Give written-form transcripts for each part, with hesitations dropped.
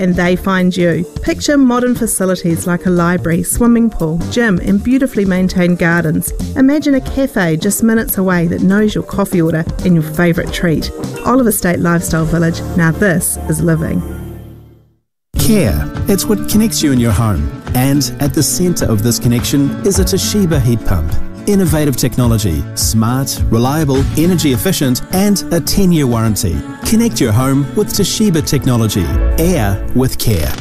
and they find you. Picture modern facilities like a library, swimming pool, gym and beautifully maintained gardens. Imagine a cafe just minutes away that knows your coffee order and your favourite treat. Oliver State Lifestyle Village, now this is living. Care, it's what connects you in your home. And at the centre of this connection is a Toshiba heat pump. Innovative technology, smart, reliable, energy efficient and a 10-year warranty. Connect your home with Toshiba technology. Air with care.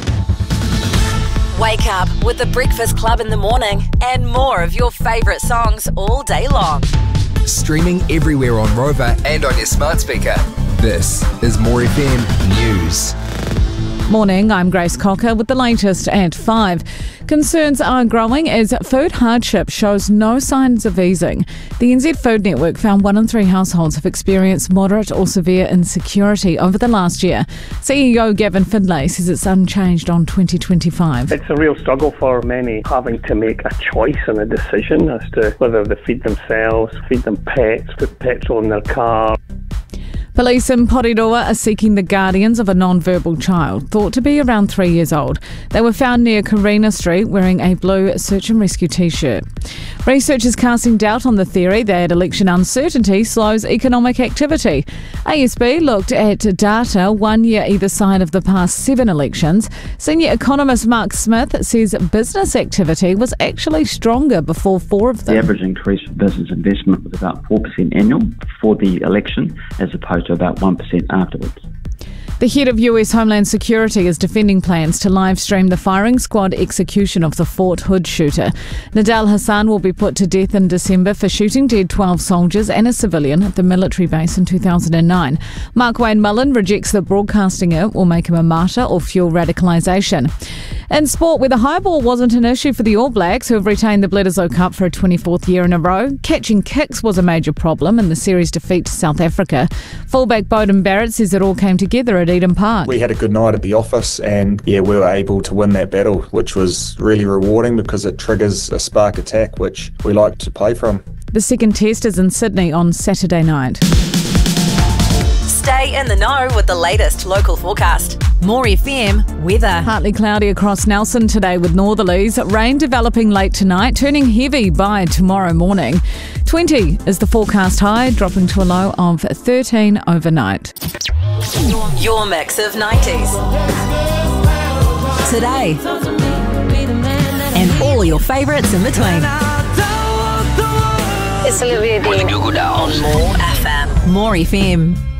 Wake up with the Breakfast Club in the morning and more of your favourite songs all day long. Streaming everywhere on Rover and on your smart speaker. This is More FM News. Morning, I'm Grace Cocker with the latest at 5. Concerns are growing as food hardship shows no signs of easing. The NZ Food Network found 1 in 3 households have experienced moderate or severe insecurity over the last year. CEO Gavin Findlay says it's unchanged on 2025. It's a real struggle for many having to make a choice and a decision as to whether they feed themselves, feed them pets, put petrol in their car. Police in Porirua are seeking the guardians of a non-verbal child, thought to be around 3 years old. They were found near Karina Street wearing a blue search and rescue t-shirt. Researchers casting doubt on the theory that election uncertainty slows economic activity. ASB looked at data 1 year either side of the past 7 elections. Senior economist Mark Smith says business activity was actually stronger before 4 of them. The average increase for business investment was about 4% annual before the election, as opposed to about 1% afterwards. The head of US Homeland Security is defending plans to live stream the firing squad execution of the Fort Hood shooter. Nadal Hassan will be put to death in December for shooting dead 12 soldiers and a civilian at the military base in 2009. Mark Wayne Mullen rejects that broadcasting it will make him a martyr or fuel radicalisation. In sport, where the high ball wasn't an issue for the All Blacks, who have retained the Bledisloe Cup for a 24th year in a row, catching kicks was a major problem in the series defeat to South Africa. Fullback Beauden Barrett says it all came together at Eden Park. We had a good night at the office and we were able to win that battle, which was really rewarding because it triggers a spark attack which we like to play from. The second test is in Sydney on Saturday night. Stay in the know with the latest local forecast. More FM weather. Partly cloudy across Nelson today with northerlies. Rain developing late tonight, turning heavy by tomorrow morning. 20 is the forecast high, dropping to a low of 13 overnight. Your mix of 90s. Today. And all your favourites in between. It's Olivia Dean. On More FM. More FM.